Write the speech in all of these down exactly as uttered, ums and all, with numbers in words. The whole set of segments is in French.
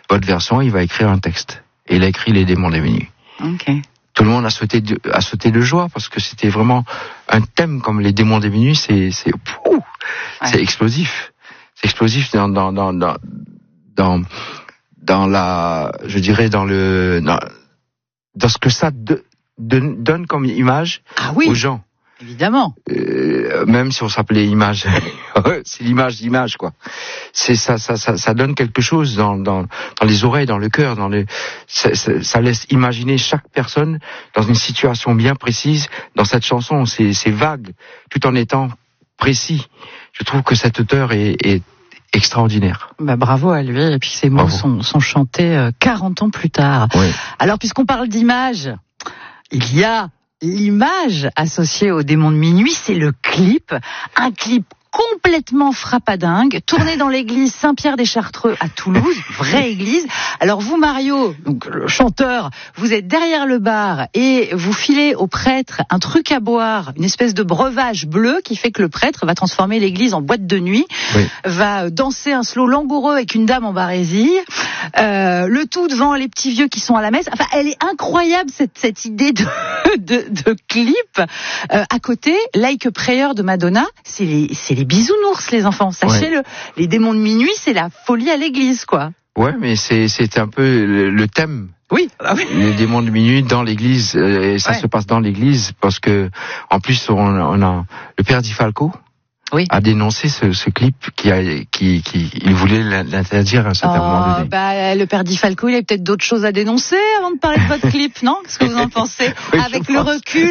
votre version, il va écrire un texte. Et il a écrit Les démons des minuit. Okay. Tout le monde a sauté de, a sauté de joie parce que c'était vraiment un thème comme Les démons des minuit, c'est, c'est, pouh, ouais. c'est explosif. C'est explosif dans, dans, dans, dans, dans, dans la, je dirais, dans le, dans, dans ce que ça de, de, donne comme image ah oui, aux gens. Évidemment. Euh, même si on s'appelait image, c'est l'image d'image, quoi. C'est ça, ça, ça, ça donne quelque chose dans, dans, dans les oreilles, dans le cœur, dans les, ça, ça, ça laisse imaginer chaque personne dans une situation bien précise. Dans cette chanson, c'est, c'est vague, tout en étant précis. Je trouve que cet auteur est, est extraordinaire. Bah, bravo à lui. Et puis ces mots sont, sont chantés euh, quarante ans plus tard. Oui. Alors, puisqu'on parle d'image, il y a l'image associée au démon de minuit, c'est le clip. Un clip complètement frappadingue, tourné dans l'église Saint-Pierre-des-Chartreux à Toulouse, vraie église. Alors vous, Mario, donc le chanteur, vous êtes derrière le bar et vous filez au prêtre un truc à boire, une espèce de breuvage bleu qui fait que le prêtre va transformer l'église en boîte de nuit, oui. va danser un slow langoureux avec une dame en barésie, euh, le tout devant les petits vieux qui sont à la messe. Enfin, elle est incroyable cette, cette idée de, de, de clip. Euh, à côté, Like a Prayer de Madonna, c'est les, c'est les bisounours, les enfants. Sachez-le. Ouais. Les démons de minuit, c'est la folie à l'église, quoi. Ouais, mais c'est, c'est un peu le, le thème. Oui. Ah oui. Les démons de minuit dans l'église, et ça ouais. se passe dans l'église parce que, en plus, on, on a le père Di Falco. Oui. A dénoncé ce, ce clip qui a, qui, qui, il voulait l'interdire à un certain oh, moment donné. Bah, le père Di Falco, il avait peut-être d'autres choses à dénoncer avant de parler de votre clip, non? Qu'est-ce que vous en pensez? Oui, avec le pense, recul,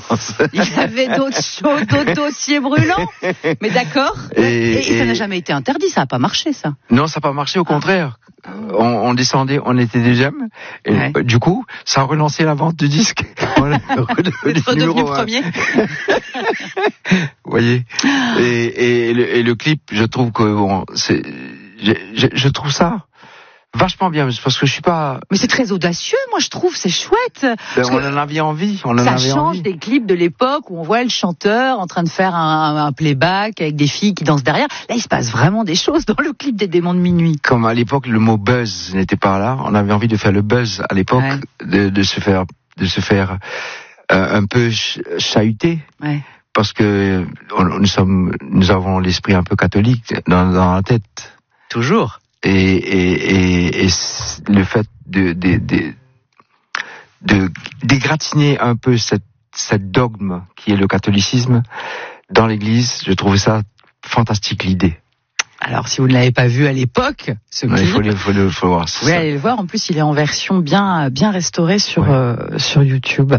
il y avait d'autres choses, d'autres dossiers brûlants. Mais d'accord. Et, et, et, et ça n'a jamais été interdit, ça n'a pas marché, ça. Non, ça n'a pas marché, au ah. contraire. On, on descendait, on était deuxième, et ouais. du coup, ça a relancé la vente de disques. On est redevenu premier. Vous voyez. Et, et, et, le, et le clip, je trouve que bon, c'est, je, je, je trouve ça vachement bien, parce que je suis pas. Mais c'est très audacieux, moi je trouve, c'est chouette. Ben, on en avait envie, on en ça avait change envie. Des clips de l'époque où on voit le chanteur en train de faire un, un playback avec des filles qui dansent derrière. Là, il se passe vraiment des choses dans le clip des démons de minuit. Comme à l'époque, le mot buzz n'était pas là. On avait envie de faire le buzz à l'époque, ouais. de, de se faire, de se faire euh, un peu ch- chahuter. Ouais. Parce que on, nous sommes, nous avons l'esprit un peu catholique dans, dans la tête. Toujours. Et, et, et, et le fait de, de, de, de dégratiner un peu cette, cette dogme qui est le catholicisme dans l'église, je trouvais ça fantastique, l'idée. Alors, si vous ne l'avez pas vu à l'époque, ce clip, il faut le, faut le, faut le voir. Vous pouvez aller le voir. En plus, il est en version bien, bien restaurée sur, ouais. euh, sur YouTube.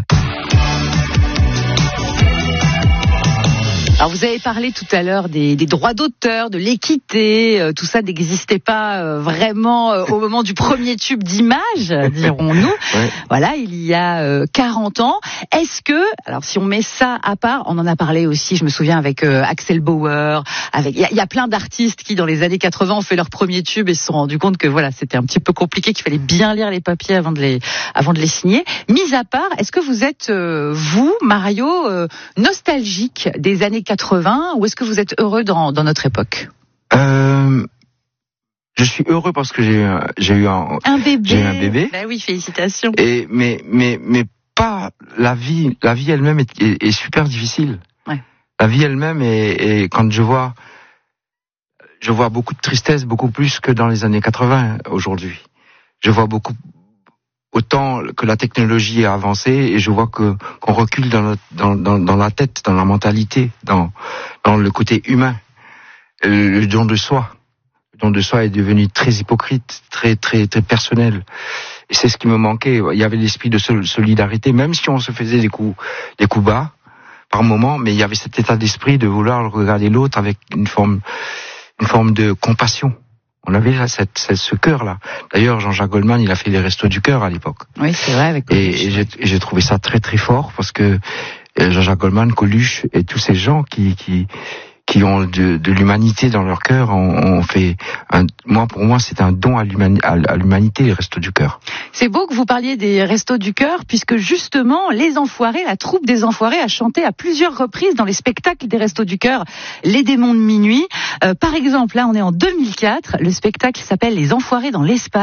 Alors vous avez parlé tout à l'heure des, des droits d'auteur, de l'équité, euh, tout ça n'existait pas euh, vraiment euh, au moment du premier tube d'image, dirons-nous. Ouais. Voilà, il y a euh, quarante ans. Est-ce que, alors si on met ça à part, on en a parlé aussi, je me souviens avec euh, Axel Bauer, avec il y, y a plein d'artistes qui dans les années quatre-vingts ont fait leur premier tube et se sont rendus compte que voilà, c'était un petit peu compliqué, qu'il fallait bien lire les papiers avant de les avant de les signer. Mis à part, est-ce que vous êtes euh, vous, Mario, euh, nostalgique des années quatre-vingts, ou est-ce que vous êtes heureux dans, dans notre époque? euh, Je suis heureux parce que j'ai, j'ai eu un, un bébé. J'ai eu un bébé. Ben oui, félicitations. Et, mais, mais, mais pas la vie. La vie elle-même est, est, est super difficile. Ouais. La vie elle-même est, est, quand je vois, je vois beaucoup de tristesse, beaucoup plus que dans les années quatre-vingts aujourd'hui. Je vois beaucoup. Autant que la technologie a avancé, et je vois que qu'on recule dans, notre, dans, dans, dans la tête, dans la mentalité, dans, dans le côté humain. Le, le don de soi. Le don de soi est devenu très hypocrite, très très très personnel. Et c'est ce qui me manquait. Il y avait l'esprit de solidarité, même si on se faisait des coups, des coups bas par moment, mais il y avait cet état d'esprit de vouloir regarder l'autre avec une forme, une forme de compassion. On avait là cette, cette, ce cœur-là. D'ailleurs, Jean-Jacques Goldman, il a fait les restos du cœur à l'époque. Oui, c'est vrai. Avec et, et, j'ai, et j'ai trouvé ça très très fort parce que Jean-Jacques Goldman, Coluche et tous ces gens qui qui qui ont de, de l'humanité dans leur cœur, ont, ont fait un, moi pour moi c'est un don à, l'humani, à, à l'humanité, les restos du cœur. C'est beau que vous parliez des restos du cœur, puisque justement les Enfoirés, la troupe des Enfoirés a chanté à plusieurs reprises dans les spectacles des restos du cœur Les démons de minuit. Euh, par exemple, là on est en deux mille quatre, le spectacle s'appelle Les Enfoirés dans l'espace.